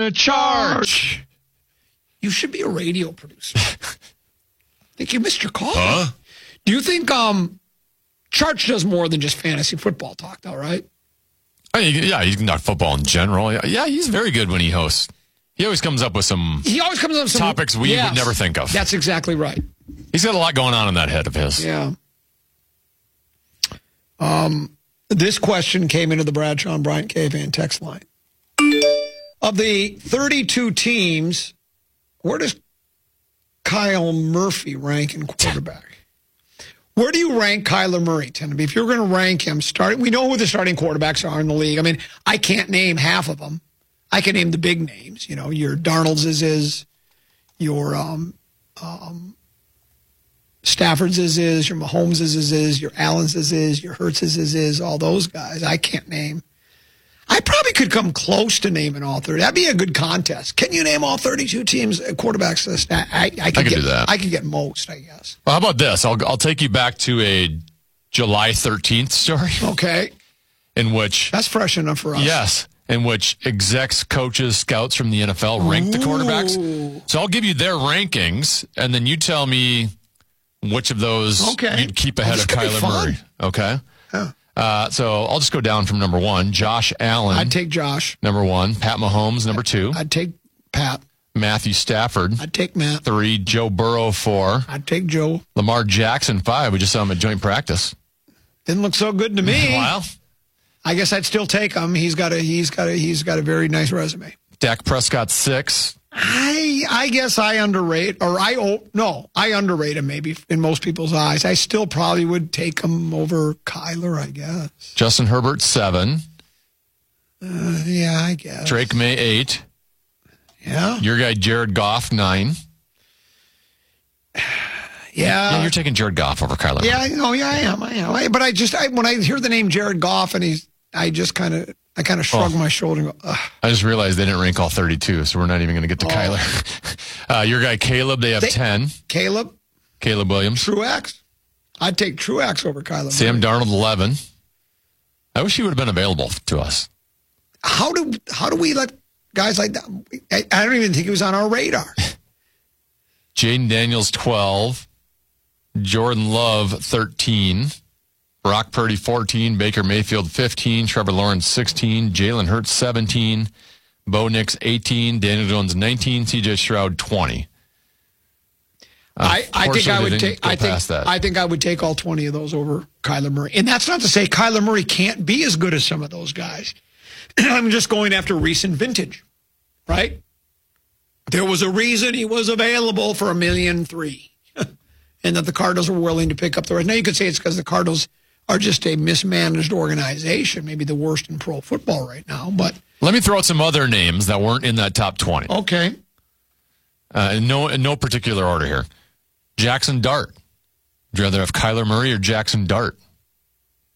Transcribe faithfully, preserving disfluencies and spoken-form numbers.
gonna charge. You should be a radio producer. I think you missed your call. Huh? Do you think um, Charch does more than just fantasy football talk, though, right? I mean, yeah, he's not football in general. Yeah, he's very good when he hosts. He always comes up with some He always comes up with some topics we yes, would never think of. That's exactly right. He's got a lot going on in that head of his. Yeah. Um, this question came into the Bradshaw and Bryant K-Fan text line. Of the thirty-two teams, where does Kyle Murphy rank in quarterback? Where do you rank Kyler Murray, Tenneby? If you're going to rank him, starting, we know who the starting quarterbacks are in the league. I mean, I can't name half of them. I can name the big names. You know, your Darnold's is his, your um, um, Stafford's is his, your Mahomes is his, your Allen's is his, your Hurts is his, all those guys. I can't name. I probably could come close to naming all thirty. That'd be a good contest. Can you name all thirty-two teams uh, quarterbacks list? I, I, I, could, I could get, do that. I could get most, I guess. Well, how about this? I'll I'll take you back to a July thirteenth story. Okay. In which that's fresh enough for us. Yes, in which execs, coaches, scouts from the N F L rank the quarterbacks. So I'll give you their rankings, and then you tell me which of those okay. you'd keep ahead well, of Kyler Murray. Okay. Yeah. Uh, so I'll just go down from number one. Josh Allen. I'd take Josh. Number one. Pat Mahomes, number two. I'd take Pat. Matthew Stafford. I'd take Matt. Three. Joe Burrow, four. I'd take Joe. Lamar Jackson, five. We just saw him at joint practice. Didn't look so good to me. Well, I guess I'd still take him. He's got a he's got a he's got a very nice resume. Dak Prescott, six. I I guess I underrate, or I oh, no, I underrate him maybe in most people's eyes. I still probably would take him over Kyler, I guess. Justin Herbert, seven. Uh, yeah, I guess. Drake May, eight. Yeah. Your guy Jared Goff, nine. Yeah. yeah you're taking Jared Goff over Kyler. Yeah, I know. Yeah, I am. I am. I, but I just I, when I hear the name Jared Goff, and he's, I just kind of. I kind of shrug oh. my shoulder and go, ugh. I just realized they didn't rank all thirty-two, so we're not even going to get to oh. Kyler. uh, your guy, Caleb, they have they, ten. Caleb? Caleb Williams. Truax? I'd take Truax over Kyler. Sam Murray. Darnold, eleven. I wish he would have been available to us. How do how do we let guys like that? I, I don't even think he was on our radar. Jaden Daniels, twelve. Jordan Love, thirteen. Brock Purdy, fourteen. Baker Mayfield, fifteen. Trevor Lawrence, sixteen. Jalen Hurts, seventeen. Bo Nix, eighteen. Daniel Jones, nineteen. C J Stroud, twenty. Uh, I, I think I would take. I think. That. I think I would take all twenty of those over Kyler Murray. And that's not to say Kyler Murray can't be as good as some of those guys. I'm just going after recent vintage, right? There was a reason he was available for a million three, and that the Cardinals were willing to pick up the rest. Now you could say it's because the Cardinals are just a mismanaged organization, maybe the worst in pro football right now. But let me throw out some other names that weren't in that top twenty. Okay. Uh, in no in no particular order here. Jackson Dart. Would you rather have Kyler Murray or Jackson Dart?